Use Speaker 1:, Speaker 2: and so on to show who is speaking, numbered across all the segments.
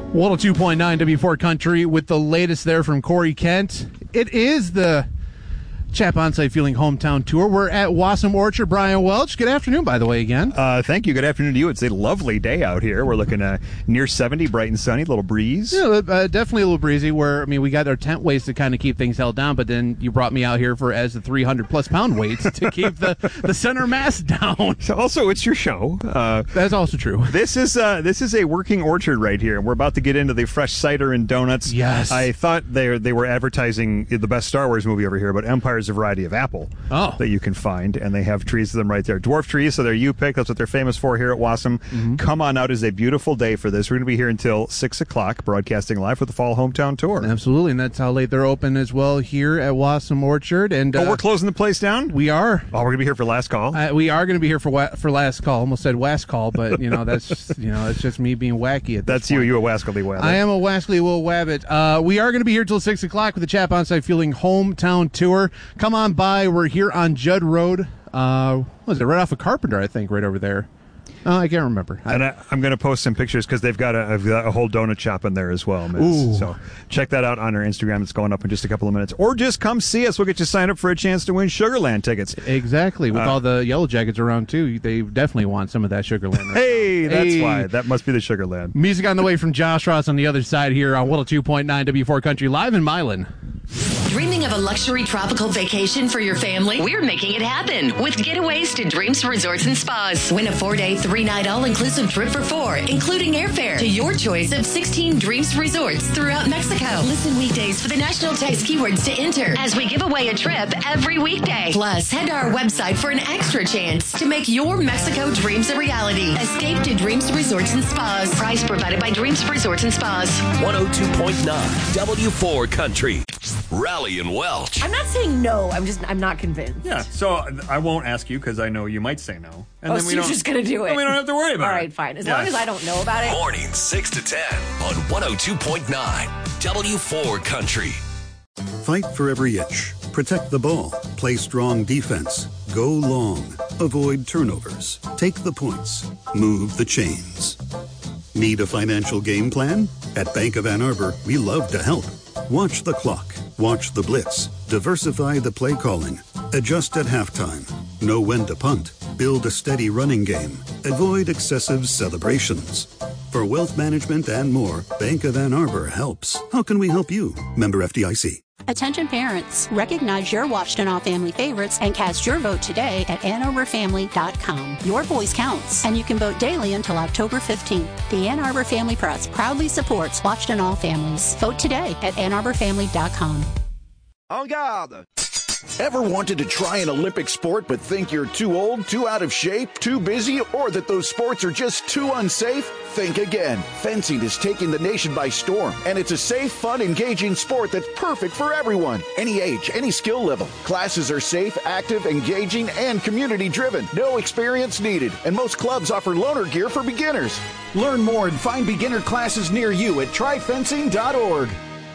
Speaker 1: 102.9 W4 Country with the latest there from Corey Kent. It is the Chap Onsite Feeling Hometown Tour. We're at Wasum Orchard. Brian Welch, good afternoon, by the way, again.
Speaker 2: Thank you. Good afternoon to you. It's a lovely day out here. We're looking near 70, bright and sunny, a little breeze.
Speaker 1: Yeah, definitely a little breezy where, we got our tent waist to kind of keep things held down, but then you brought me out here as the 300-plus pound weights to keep the center mass down.
Speaker 2: So also, it's your show.
Speaker 1: That's also true.
Speaker 2: This is a working orchard right here. We're about to get into the fresh cider and donuts.
Speaker 1: Yes.
Speaker 2: I thought they were advertising the best Star Wars movie over here, but Empire's a variety of apple that you can find, and they have trees of them right there. Dwarf trees, so they're U-pick. That's what they're famous for here at Wasum. Mm-hmm. Come on out. It's a beautiful day for this. We're going to be here until 6 o'clock, broadcasting live with the Fall Hometown Tour.
Speaker 1: Absolutely, and that's how late they're open as well here at Wasum Orchard. And
Speaker 2: we're closing the place down?
Speaker 1: We are.
Speaker 2: Oh, we're going to be here for last call?
Speaker 1: We are going to be here for last call. Almost said last call, but, that's just, it's just me being wacky at this
Speaker 2: That's
Speaker 1: point.
Speaker 2: you a wascally wabbit.
Speaker 1: I am a wascally will wabbit. We are going to be here till 6 o'clock with the Chap Onsite Feeling Hometown Tour. Come on by. We're here on Judd Road. What was it? Right off of Carpenter, I think, right over there. I can't remember.
Speaker 2: And I'm going to post some pictures because they've got a whole donut shop in there as well, Miss.
Speaker 1: Ooh.
Speaker 2: So check that out on our Instagram. It's going up in just a couple of minutes. Or just come see us. We'll get you signed up for a chance to win Sugarland tickets.
Speaker 1: Exactly. With all the Yellow Jackets around, too, they definitely want some of that Sugarland.
Speaker 2: Hey, that's why. That must be the Sugarland.
Speaker 1: Music on the way from Josh Ross on the other side here on 102.9 W4 Country, live in Milan.
Speaker 3: Dreaming of a luxury tropical vacation for your family? We're making it happen with Getaways to Dreams Resorts and Spas. Win a 4-day, 3-night all-inclusive trip for 4, including airfare to your choice of 16 Dreams Resorts throughout Mexico. Listen weekdays for the national text keywords to enter as we give away a trip every weekday. Plus, head to our website for an extra chance to make your Mexico dreams a reality. Escape to Dreams Resorts and Spas. Price provided by Dreams Resorts and Spas.
Speaker 4: 102.9 W4 Country. Rally and Welch.
Speaker 5: I'm not saying no. I'm not convinced.
Speaker 2: Yeah, so I won't ask you because I know you might say no. And
Speaker 5: then you're just going to do it.
Speaker 2: Then we don't have to worry about it.
Speaker 5: All right, fine. As long as I don't know about it.
Speaker 4: Morning 6 to 10 on 102.9 W4 Country.
Speaker 6: Fight for every inch. Protect the ball. Play strong defense. Go long. Avoid turnovers. Take the points. Move the chains. Need a financial game plan? At Bank of Ann Arbor, we love to help. Watch the clock. Watch the blitz. Diversify the play calling. Adjust at halftime. Know when to punt. Build a steady running game. Avoid excessive celebrations. For wealth management and more, Bank of Ann Arbor helps. How can we help you? Member FDIC.
Speaker 7: Attention parents, recognize your Washtenaw family favorites and cast your vote today at AnnArborFamily.com. Your voice counts, and you can vote daily until October 15th. The Ann Arbor Family Press proudly supports Washtenaw families. Vote today at AnnArborFamily.com.
Speaker 8: En garde! Ever wanted to try an Olympic sport but think you're too old, too out of shape, too busy, or that those sports are just too unsafe? Think again. Fencing is taking the nation by storm, and it's a safe, fun, engaging sport that's perfect for everyone. Any age, any skill level. Classes are safe, active, engaging, and community-driven. No experience needed, and most clubs offer loaner gear for beginners. Learn more and find beginner classes near you at tryfencing.org.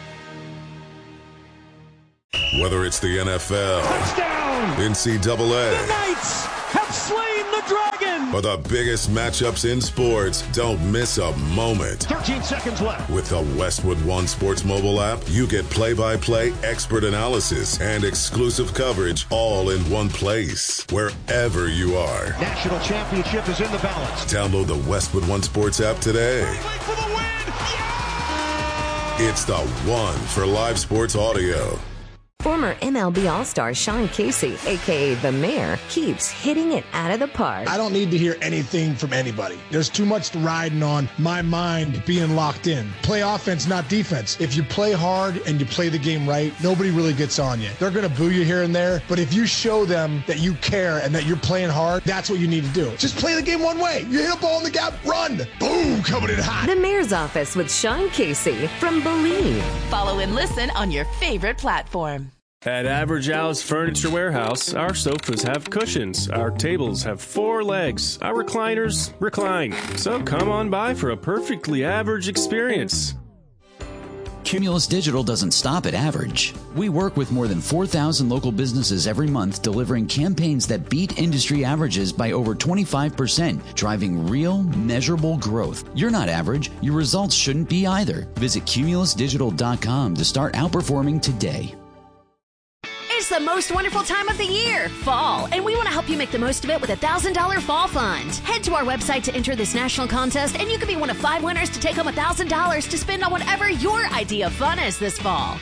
Speaker 9: Whether it's the NFL,
Speaker 10: touchdown,
Speaker 9: NCAA,
Speaker 10: the Knights have slain the dragon,
Speaker 9: or the biggest matchups in sports, don't miss a moment.
Speaker 10: 13 seconds left.
Speaker 9: With the Westwood One Sports mobile app, you get play-by-play expert analysis and exclusive coverage all in one place, wherever you are.
Speaker 10: National championship is in the balance.
Speaker 9: Download the Westwood One Sports app today.
Speaker 10: For the win. Yeah!
Speaker 9: It's the one for live sports audio.
Speaker 11: Former MLB All-Star Sean Casey, a.k.a. The Mayor, keeps hitting it out of the park.
Speaker 12: I don't need to hear anything from anybody. There's too much riding on my mind being locked in. Play offense, not defense. If you play hard and you play the game right, nobody really gets on you. They're going to boo you here and there, but if you show them that you care and that you're playing hard, that's what you need to do. Just play the game one way. You hit a ball in the gap, run. Boom, coming in hot.
Speaker 11: The Mayor's Office with Sean Casey from Believe.
Speaker 3: Follow and listen on your favorite platform.
Speaker 13: At Average Al's Furniture Warehouse, our sofas have cushions, our tables have 4 legs, our recliners recline. So come on by for a perfectly average experience.
Speaker 14: Cumulus Digital doesn't stop at average. We work with more than 4,000 local businesses every month, delivering campaigns that beat industry averages by over 25%, driving real, measurable growth. You're not average. Your results shouldn't be either. Visit cumulusdigital.com to start outperforming today.
Speaker 15: It's the most wonderful time of the year, fall, and we want to help you make the most of it with a $1,000 fall fund. Head to our website to enter this national contest, and you can be one of 5 winners to take home $1,000 to spend on whatever your idea of fun is this fall.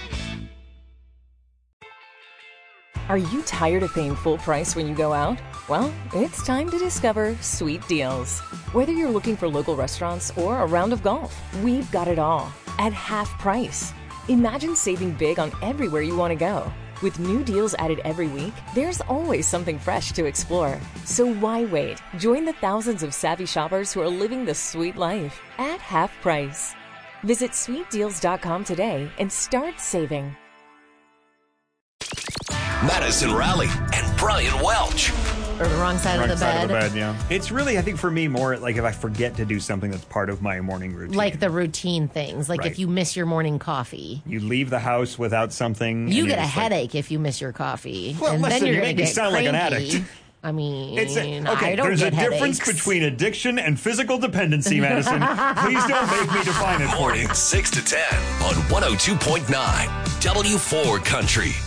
Speaker 16: Are you tired of paying full price when you go out? Well, it's time to discover Sweet Deals. Whether you're looking for local restaurants or a round of golf, we've got it all at half price. Imagine saving big on everywhere you want to go. With new deals added every week, there's always something fresh to explore. So why wait? Join the thousands of savvy shoppers who are living the sweet life at half price. Visit sweetdeals.com today and start saving.
Speaker 4: Madison Raleigh and Brian Welch.
Speaker 5: Or the wrong side of the bed.
Speaker 2: Yeah. It's really, I think for me, more like if I forget to do something that's part of my morning routine.
Speaker 5: Like the routine things. Like if you miss your morning coffee.
Speaker 2: You leave the house without something.
Speaker 5: You get a headache if you miss your coffee.
Speaker 2: Well,
Speaker 5: and
Speaker 2: listen,
Speaker 5: then you're
Speaker 2: you
Speaker 5: going
Speaker 2: make
Speaker 5: to
Speaker 2: me
Speaker 5: get
Speaker 2: sound
Speaker 5: cranky.
Speaker 2: like an addict.
Speaker 5: I mean,
Speaker 2: okay,
Speaker 5: I don't
Speaker 2: there's
Speaker 5: get
Speaker 2: a difference
Speaker 5: headaches.
Speaker 2: between addiction and physical dependency, Madison. Please don't make me define it for you.
Speaker 4: Morning 6 to 10 on 102.9 W4 Country.